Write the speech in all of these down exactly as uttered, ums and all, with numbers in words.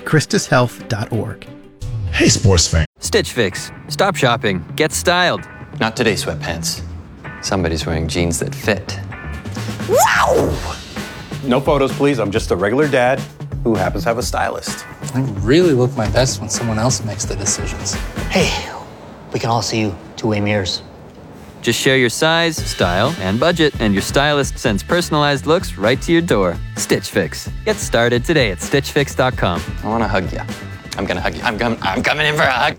christus health dot org. Hey, sports fan. Stitch Fix. Stop shopping. Get styled. Not today, sweatpants. Somebody's wearing jeans that fit. Wow! No photos, please. I'm just a regular dad who happens to have a stylist. I really look my best when someone else makes the decisions. Hey, we can all see you two-way mirrors. Just share your size, style, and budget, and your stylist sends personalized looks right to your door. Stitch Fix. Get started today at stitch fix dot com. I want to hug you. I'm going to hug you. I'm, com- I'm coming in for a hug.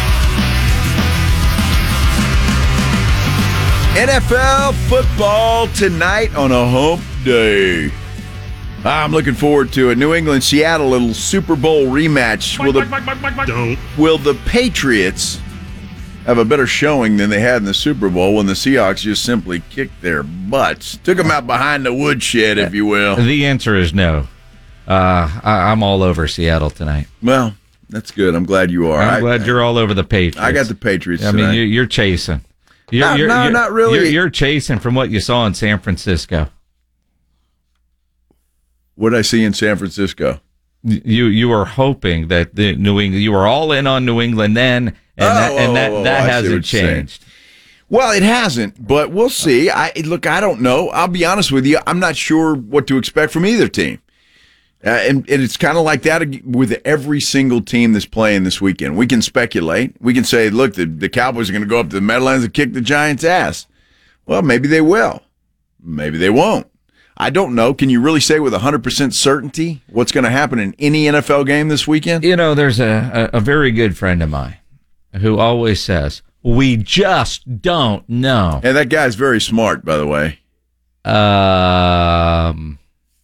N F L football tonight on a hump day. I'm looking forward to it. New England, Seattle, little Super Bowl rematch. Will the, Don't. will the Patriots have a better showing than they had in the Super Bowl when the Seahawks just simply kicked their butts? Took them out behind the woodshed, if you will. The answer is no. Uh, I, I'm all over Seattle tonight. Well, that's good. I'm glad you are. I'm I, glad you're all over the Patriots. I got the Patriots I tonight. mean, you, you're chasing. You're, no, you're, no you're, not really. You're, you're chasing from what you saw in San Francisco. What did I see in San Francisco? You you were hoping that the New England, you were all in on New England then, and oh, that, and that, oh, that oh, hasn't changed. Well, it hasn't, but we'll see. I look, I don't know. I'll be honest with you. I'm not sure what to expect from either team. Uh, and, and it's kind of like that with every single team that's playing this weekend. We can speculate. We can say, look, the, the Cowboys are going to go up to the Meadowlands and kick the Giants' ass. Well, maybe they will. Maybe they won't. I don't know. Can you really say with one hundred percent certainty what's going to happen in any N F L game this weekend? You know, there's a, a, a very good friend of mine who always says, we just don't know. And that guy's very smart, by the way. Um,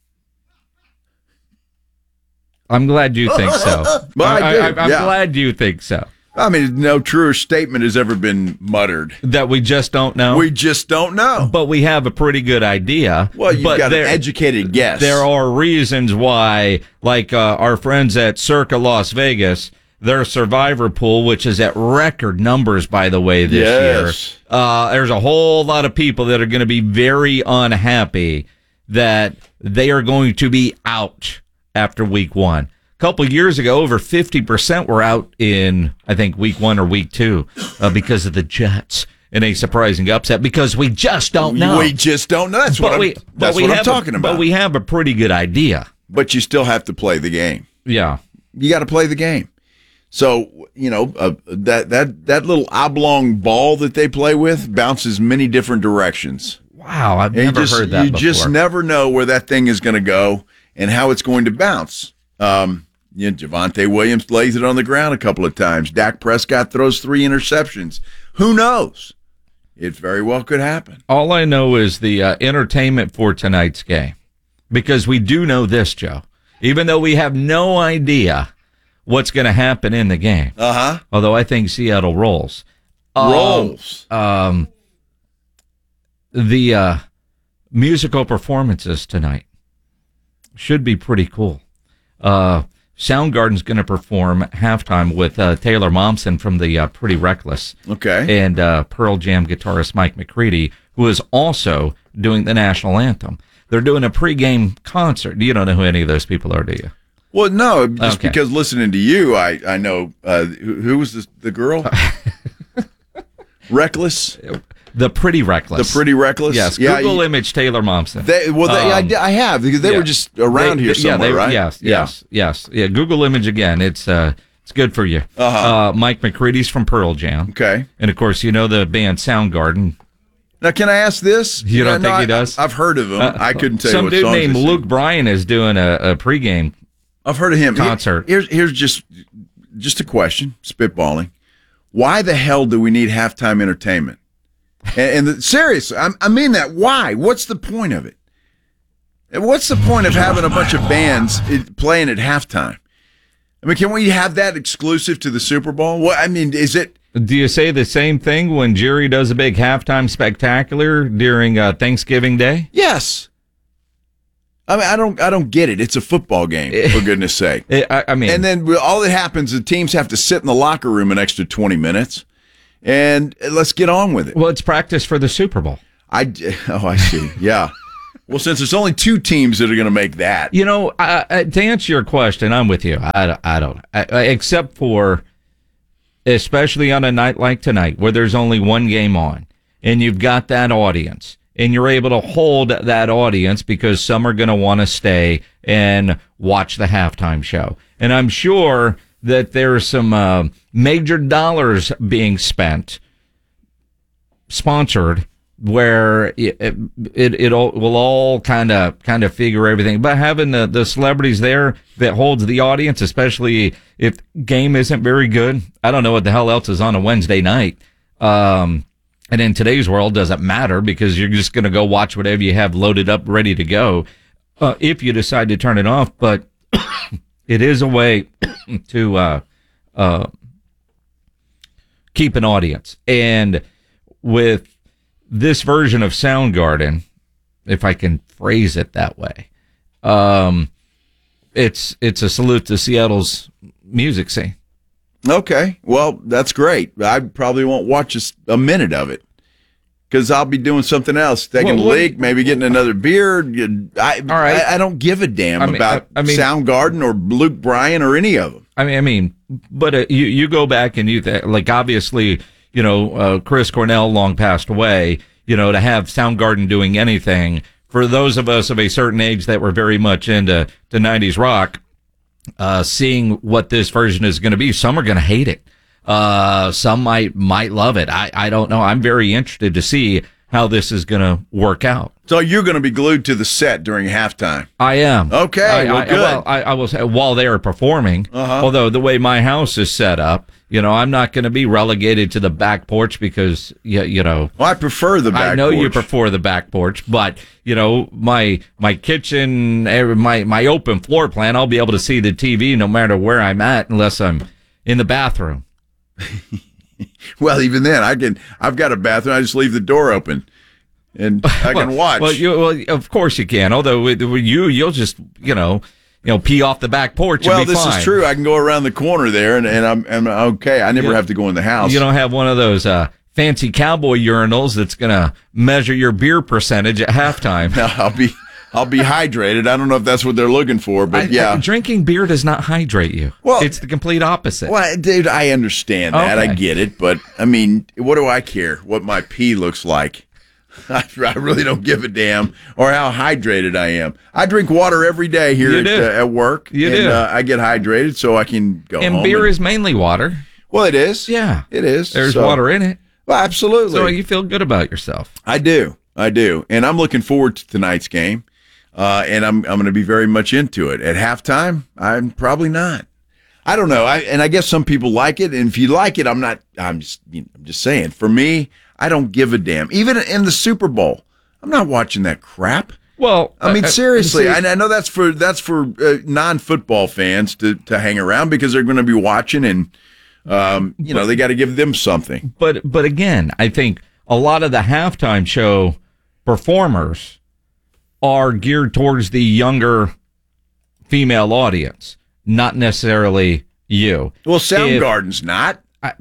I'm glad you think so. Well, I I, do, I, I'm yeah. glad you think so. I mean, no truer statement has ever been muttered. That we just don't know? We just don't know. But we have a pretty good idea. Well, you've but got there, an educated guess. There are reasons why, like uh, our friends at Circa Las Vegas, their survivor pool, which is at record numbers, by the way, this Yes. year, uh, there's a whole lot of people that are going to be very unhappy that they are going to be out after week one. A couple of years ago, over fifty percent were out in, I think, week one or week two uh, because of the Jets in a surprising upset because we just don't know. We just don't know. That's what, But I'm, we- that's but we what I'm have talking a, about. But we have a pretty good idea. But you still have to play the game. Yeah. You got to play the game. So, you know, uh, that, that, that little oblong ball that they play with bounces many different directions. Wow, I've And never you just, heard that You before. just never know where that thing is going to go and how it's going to bounce. Um, you know, Javonte Williams lays it on the ground a couple of times. Dak Prescott throws three interceptions. Who knows? It very well could happen. All I know is the uh, entertainment for tonight's game. Because we do know this, Joe. Even though we have no idea what's going to happen in the game. Uh-huh. Although I think Seattle rolls. Rolls. Um, um, the uh, musical performances tonight should be pretty cool. Uh, Soundgarden's going to perform halftime with uh, Taylor Momsen from the uh, Pretty Reckless. Okay. And uh, Pearl Jam guitarist Mike McCready, who is also doing the national anthem. They're doing a pregame concert. You don't know who any of those people are, do you? Well, no, just Okay. because listening to you, I, I know uh, who, who was the, the girl? Reckless? The Pretty Reckless. The Pretty Reckless? Yes, Yeah, Google you- image Taylor Momsen. They, well, they, Um, I, I have, because they yeah. were just around They- here they- yeah, somewhere, they- right? Yes, Yeah. yes, yes. Yeah, Google image again. It's uh, it's good for you. Uh-huh. Uh, Mike McCready's from Pearl Jam. Okay. And, of course, you know the band Soundgarden. Now, can I ask this? You don't Yeah, think no, he does? I, I've heard of him. Uh, I couldn't tell you Some what dude songs named they sing. Luke Bryan is doing a, a pregame. I've heard of him. Concert. Here- here's here's just just a question, spitballing. Why the hell do we need halftime entertainment? And, and the, seriously, I, I mean that. Why? What's the point of it? And what's the point of having a bunch of bands it- playing at halftime? I mean, can we have that exclusive to the Super Bowl? What I mean, is it? Do you say the same thing when Jerry does a big halftime spectacular during uh, Thanksgiving Day? Yes. I mean, I don't, I don't get it. It's a football game, for goodness sake. I, I mean, and then all that happens, the teams have to sit in the locker room an extra twenty minutes, and let's get on with it. Well, it's practice for the Super Bowl. I, oh, I see. Yeah. Well, since there's only two teams that are going to make that. You know, I, I, to answer your question, I'm with you. I, I don't, I, I, except for, especially on a night like tonight, where there's only one game on, and you've got that audience, and you're able to hold that audience because some are going to want to stay and watch the halftime show. And I'm sure that there's some uh, major dollars being spent, sponsored, where it it, it, it all, will all kind of kind of figure everything. But having the, the celebrities there that holds the audience, especially if game isn't very good, I don't know what the hell else is on a Wednesday night. Um, and in today's world, doesn't matter because you're just going to go watch whatever you have loaded up, ready to go, uh, if you decide to turn it off. But it is a way to uh, uh, keep an audience. And with this version of Soundgarden, if I can phrase it that way, um, it's it's a salute to Seattle's music scene. Okay, well, that's great. I probably won't watch a, a minute of it because I'll be doing something else, taking Well, a what- leak, maybe getting another beer. I, All right. I, I don't give a damn I mean, about I- I mean- Soundgarden or Luke Bryan or any of them. I mean, I mean, but uh, you you go back and you th- like obviously, you know, uh, Chris Cornell long passed away. You know, to have Soundgarden doing anything for those of us of a certain age that were very much into the nineties rock, uh, seeing what this version is going to be. Some are going to hate it. Uh, some might might love it. I I don't know. I'm very interested to see how this is going to work out. So you're going to be glued to the set during halftime. I am. Okay, I, well, I, good. Well, I, I will say while they are performing, Uh-huh. although the way my house is set up, you know, I'm not going to be relegated to the back porch because, you, you know. Well, I prefer the back I know porch. you prefer the back porch, but, you know, my my kitchen, eh, my, my open floor plan, I'll be able to see the T V no matter where I'm at unless I'm in the bathroom. Well, even then, I can. I've got a bathroom. I just leave the door open, and I well, can watch. Well, you, well, of course you can. Although with, with you, you'll just, you know, you know, pee off the back porch. Well, and be this fine. is true. I can go around the corner there, and, and I'm, I'm okay. I never Yeah. have to go in the house. You don't have one of those uh, fancy cowboy urinals that's going to measure your beer percentage at halftime. No, I'll be, I'll be hydrated. I don't know if that's what they're looking for, but I- yeah. I- drinking beer does not hydrate you. Well- it's the complete opposite. Well, dude, I understand that. Okay. I get it, but I mean, what do I care what my pee looks like? I, I really don't give a damn, or how hydrated I am. I drink water every day here You at, do. uh, at work, You and do. Uh, I get hydrated so I can go and home. beer and- is mainly water. well, it is. Yeah. it is. There's So- water in it. Well, absolutely. So you feel good about yourself. I do. I do. And I'm looking forward to tonight's game. Uh, and I'm I'm going to be very much into it. At halftime, I'm probably not. I don't know. I and I guess some people like it. And if you like it, I'm not. I'm just. You know, I'm just saying. For me, I don't give a damn. Even in the Super Bowl, I'm not watching that crap. Well, I mean, uh, seriously. see- I, I know that's for that's for uh, non-football fans to to hang around because they're going to be watching, and um, you know, they got to give them something. But but again, I think a lot of the halftime show performers are geared towards the younger female audience, not necessarily you. Well, If- Soundgarden's not.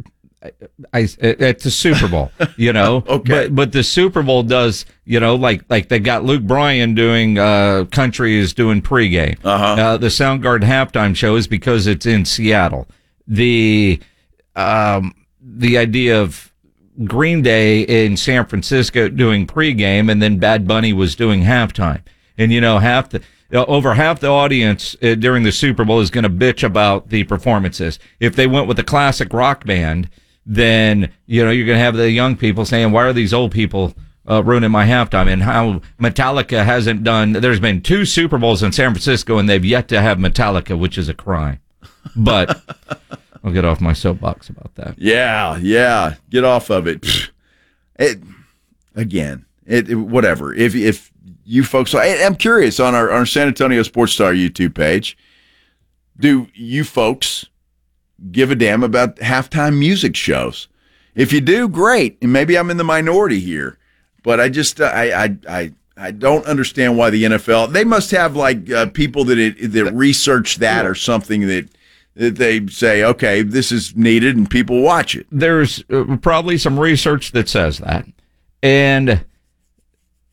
I, it's a Super Bowl, you know. Okay. But but the Super Bowl does, you know, like like they got Luke Bryan doing uh, country is doing pregame. Uh-huh. Uh, the Soundgarden halftime show is because it's in Seattle. The um the idea of Green Day in San Francisco doing pregame, and then Bad Bunny was doing halftime. And you know, half the over half the audience uh, during the Super Bowl is going to bitch about the performances. If they went with a classic rock band, then, you know, you're going to have the young people saying, why are these old people uh, ruining my halftime? And how Metallica hasn't done, there's been two Super Bowls in San Francisco and they've yet to have Metallica, which is a crime. But I'll get off my soapbox about that. Yeah, yeah. Get off of it. It again. It, it whatever. If if you folks, I, I'm curious on our, our San Antonio Sports Star YouTube page. Do you folks give a damn about halftime music shows? If you do, great. And maybe I'm in the minority here, but I just uh, I I I. I don't understand why the N F L. They must have like uh, people that it, that research that or something that that they say, okay, this is needed and people watch it. There's uh, probably some research that says that. And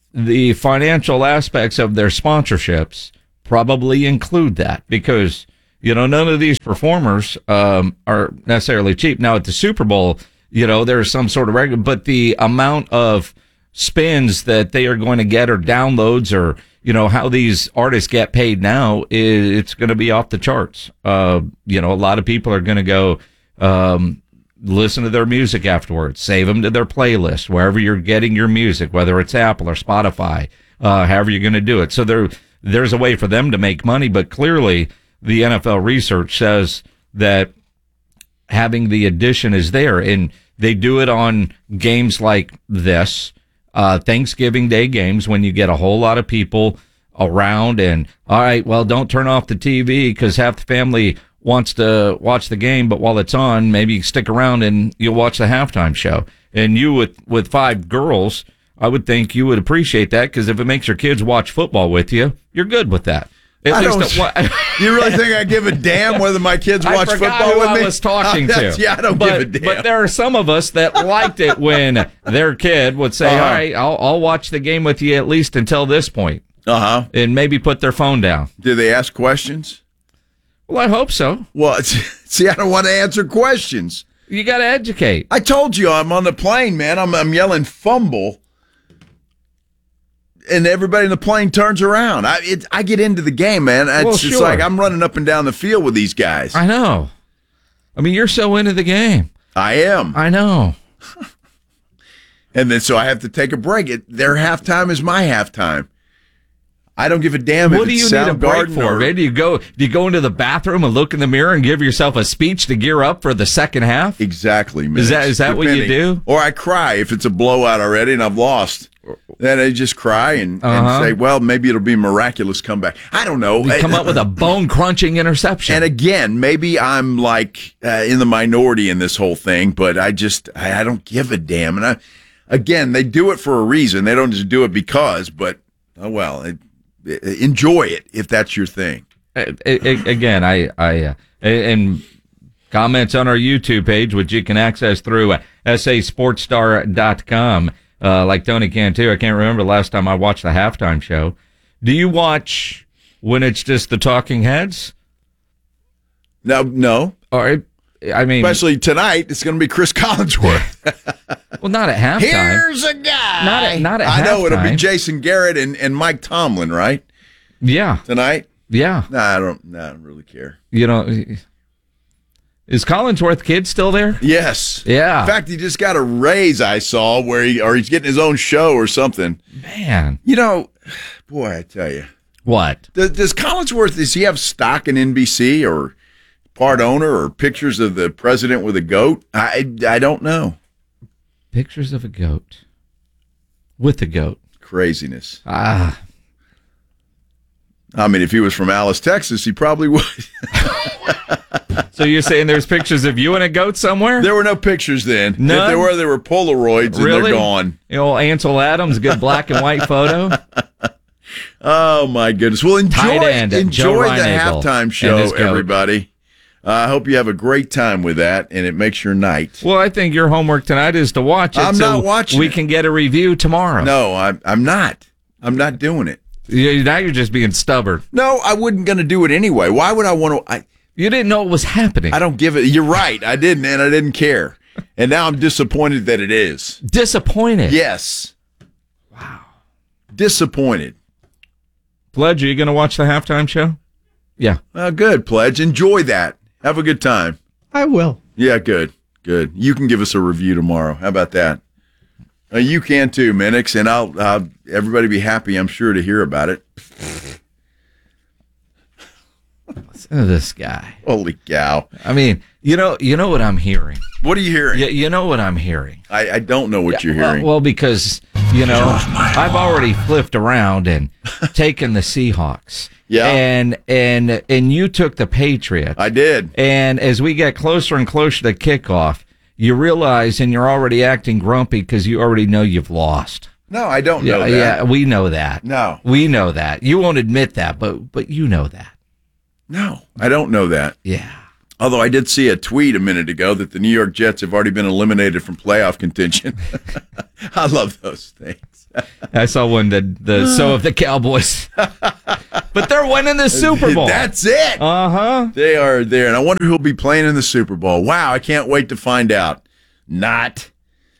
the financial aspects of their sponsorships probably include that because, you know, none of these performers um, are necessarily cheap. Now, at the Super Bowl, you know, there's some sort of regular, but the amount of spins that they are going to get or downloads or, you know, how these artists get paid now, is, it's going to be off the charts. Uh, you know, a lot of people are going to go um, listen to their music afterwards, save them to their playlist, wherever you're getting your music, whether it's Apple or Spotify, uh, however you're going to do it. So there, there's a way for them to make money, but clearly the N F L research says that having the addition is there, and they do it on games like this, uh, Thanksgiving Day games, when you get a whole lot of people around and, all right, well, don't turn off the T V because half the family wants to watch the game, but while it's on, maybe stick around and you'll watch the halftime show. And you with, with five girls, I would think you would appreciate that because if it makes your kids watch football with you, you're good with that. At I least don't, it, you really think I give a damn whether my kids watch I forgot football who with me? I was talking to. Yeah, I don't but, give a damn. But there are some of us that liked it when their kid would say, Uh-huh. all right, I'll, I'll watch the game with you at least until this point. Uh-huh. And maybe put their phone down. Do they ask questions? Well, I hope so. Well, see, I don't want to answer questions. You got to educate. I told you I'm on the plane, man. I'm, I'm yelling fumble. And everybody in the plane turns around. I it, I get into the game, man. It's, Well, it's sure. like I'm running up and down the field with these guys. I know. I mean, you're so into the game. I am. I know. And then so I have to take a break. It, their halftime is my halftime. I don't give a damn What if do it's you need a break Soundgarden for, or, man? Do you go? Do you go into the bathroom and look in the mirror and give yourself a speech to gear up for the second half? Exactly, man. Is that- is that what you Depending. do? Or I cry if it's a blowout already and I've lost. Then I just cry and, Uh-huh. and say, well, maybe it'll be a miraculous comeback. I don't know. You come up with a bone-crunching interception. And again, maybe I'm like uh, in the minority in this whole thing, but I just I, I don't give a damn. And I, again, they do it for a reason. They don't just do it because. But oh well, it, it, enjoy it if that's your thing. A- a- Again, I, I, uh, and comments on our YouTube page, which you can access through uh, S A sports star dot com, uh, like Tony can too. I can't remember the last time I watched the halftime show. Do you watch when it's just the talking heads? No, no. Or, I mean, Especially tonight, it's going to be Chris Collinsworth. well, not at halftime. Here's a guy. Not at- not at I know it'll be halftime. Jason Garrett and, and Mike Tomlin, right? Yeah, Tonight? yeah. Nah, I don't. Nah, I don't really care. You know, is Collinsworth kid still there? Yes. Yeah. In fact, he just got a raise. I saw where he or he's getting his own show or something. Man, You know, boy, I tell you, what? does, does Collinsworth does he have stock in N B C or part owner or pictures of the president with a goat? I I don't know. Pictures of a goat with a goat. Craziness. Ah. I mean, if he was from Alice, Texas, he probably would. So you're saying there's pictures of you and a goat somewhere? There were no pictures then. None? If there were, there were Polaroids, and Really? they're gone. You know, Ansel Adams, good black and white photo. Oh my goodness! Well, enjoy Tight end, Joe enjoy the Reinagle halftime and show, his goat. everybody. Uh, I hope you have a great time with that, and it makes your night. Well, I think your homework tonight is to watch it. I'm so not watching We it. can get a review tomorrow. No, I'm I'm not. I'm not doing it. You- Now you're just being stubborn. No, I wasn't going to do it anyway. Why would I want to? I You didn't know it was happening. I don't give it. You're right. I didn't, and I didn't care. And now I'm disappointed that it is. Disappointed. Yes. Wow. Disappointed. Pledge, are you going to watch the halftime show? Yeah. Well, good, Pledge. Enjoy that. Have a good time. I will. Yeah, good. Good. You can give us a review tomorrow. How about that? Uh, you can too, Minix, and I'll uh, everybody be happy, I'm sure, to hear about it. Listen to this guy. Holy cow. I mean, you know, you know what I'm hearing. What are you hearing? You, you know what I'm hearing. I, I don't know what you're Well- hearing. Well, because, you know, I've already flipped around and taken the Seahawks. Yeah. And and and you took the Patriots. I did. And as we get closer and closer to kickoff, you realize, and you're already acting grumpy because you already know you've lost. No, I don't Yeah, know that. yeah, we know that. No. We know that. You won't admit that, but but you know that. No, I don't know that. Yeah. Although I did see a tweet a minute ago that the New York Jets have already been eliminated from playoff contention. I love those things. I saw one that the so of the Cowboys, but they're winning the Super Bowl. That's it. Uh huh. They are there, and I wonder who'll be playing in the Super Bowl. Wow, I can't wait to find out. Not.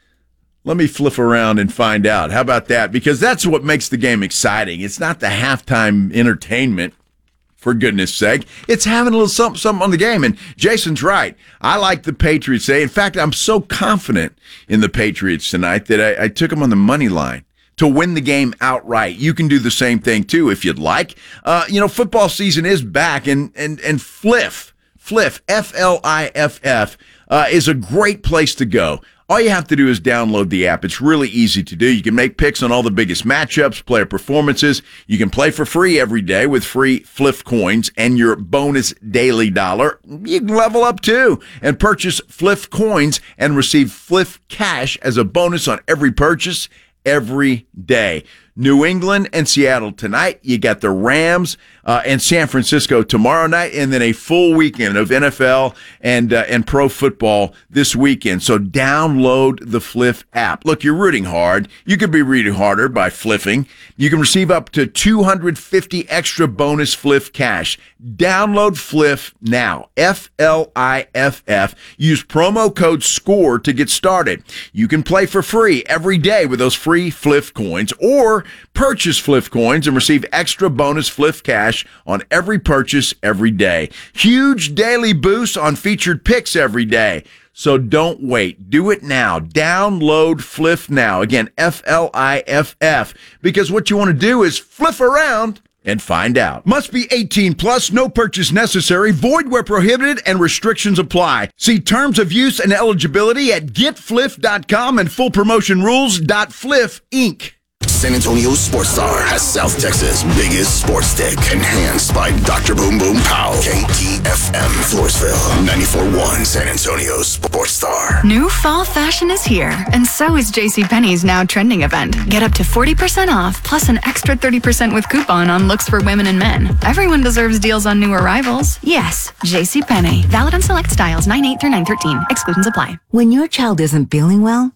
Let me flip around and find out. How about that? Because that's what makes the game exciting. It's not the halftime entertainment. For goodness sake, it's having a little something, something on the game. And Jason's right. I like the Patriots today. In fact, I'm so confident in the Patriots tonight that I, I took them on the money line to win the game outright. You can do the same thing, too, if you'd like. Uh, you know, football season is back, and and and Fliff, Fliff, F L I F F, uh, is a great place to go. All you have to do is download the app. It's really easy to do. You can make picks on all the biggest matchups, player performances. You can play for free every day with free Fliff coins and your bonus daily dollar. You can level up too and purchase Fliff coins and receive Fliff cash as a bonus on every purchase every day. New England and Seattle tonight. You got the Rams uh, and San Francisco tomorrow night, and then a full weekend of N F L and uh, and pro football this weekend. So download the Fliff app. Look, you're rooting hard. You could be rooting harder by fliffing. You can receive up to two hundred fifty extra bonus Fliff cash. Download Fliff now. F L I F F. Use promo code SCORE to get started. You can play for free every day with those free Fliff coins, or purchase Fliff coins and receive extra bonus Fliff cash on every purchase every day. Huge daily boosts on featured picks every day. So don't wait. Do it now. Download Fliff now. Again, F L I F F. Because what you want to do is fliff around and find out. Must be eighteen plus, no purchase necessary, void where prohibited, and restrictions apply. See terms of use and eligibility at get fliff dot com and full promotion rules dot fliff inc. San Antonio Sports Star has South Texas' biggest sports stick, enhanced by Doctor Boom Boom Pow. K T F M Floresville, ninety-four point one San Antonio Sports Star. New fall fashion is here, and so is JCPenney's now trending event. Get up to forty percent off, plus an extra thirty percent with coupon on looks for women and men. Everyone deserves deals on new arrivals. Yes, JCPenney. Valid on select styles nine eight through nine thirteen. Exclusions apply. When your child isn't feeling well,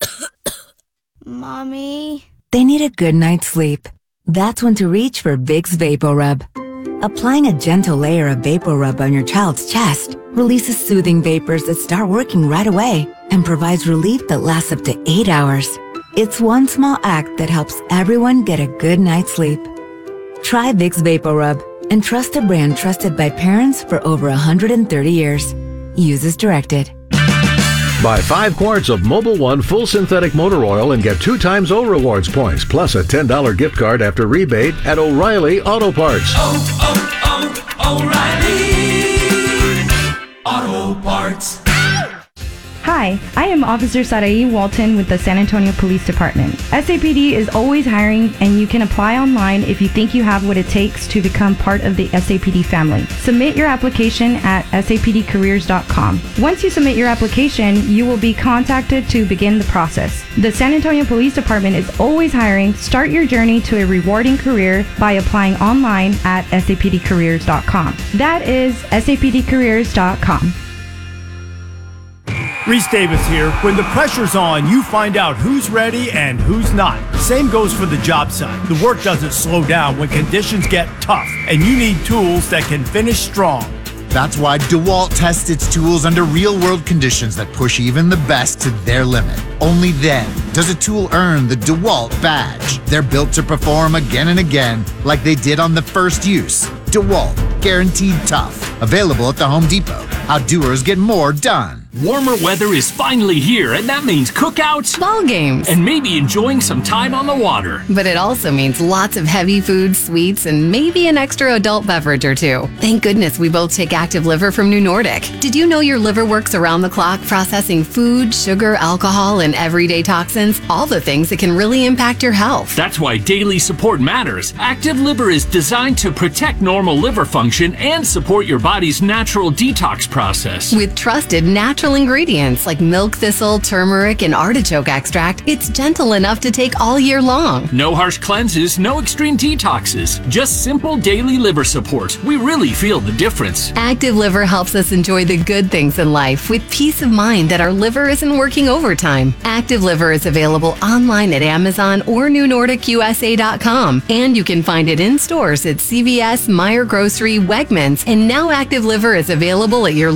Mommy, they need a good night's sleep. That's when to reach for Vicks VapoRub. Applying a gentle layer of VapoRub on your child's chest releases soothing vapors that start working right away and provides relief that lasts up to eight hours. It's one small act that helps everyone get a good night's sleep. Try Vicks VapoRub and trust a brand trusted by parents for over one hundred thirty years. Use as directed. Buy five quarts of Mobil one full synthetic motor oil and get two times O Rewards points, plus a ten dollars gift card after rebate at O'Reilly Auto Parts. Oh, oh, oh, O'Reilly Auto Parts. Hi, I am Officer Sarai Walton with the San Antonio Police Department. S A P D is always hiring, and you can apply online if you think you have what it takes to become part of the S A P D family. Submit your application at S A P D careers dot com. Once you submit your application, you will be contacted to begin the process. The San Antonio Police Department is always hiring. Start your journey to a rewarding career by applying online at S A P D careers dot com. That is S A P D careers dot com. Reese Davis here. When the pressure's on, you find out who's ready and who's not. Same goes for the job site. The work doesn't slow down when conditions get tough, and you need tools that can finish strong. That's why DeWalt tests its tools under real-world conditions that push even the best to their limit. Only then does a tool earn the DeWalt badge. They're built to perform again and again, like they did on the first use. DeWalt, guaranteed tough. Available at the Home Depot. How doers get more done. Warmer weather is finally here, and that means cookouts, ball games, and maybe enjoying some time on the water. But it also means lots of heavy food, sweets, and maybe an extra adult beverage or two. Thank goodness we both take Active Liver from New Nordic. Did you know your liver works around the clock processing food, sugar, alcohol, and everyday toxins? All the things that can really impact your health. That's why daily support matters. Active Liver is designed to protect normal liver function and support your body's natural detox process. With trusted natural natural ingredients like milk thistle, turmeric, and artichoke extract, it's gentle enough to take all year long. No harsh cleanses, no extreme detoxes, just simple daily liver support. We really feel the difference. Active Liver helps us enjoy the good things in life with peace of mind that our liver isn't working overtime. Active Liver is available online at Amazon or new nordic u s a dot com, and you can find it in stores at C V S, Meijer Grocery, Wegmans, and now Active Liver is available at your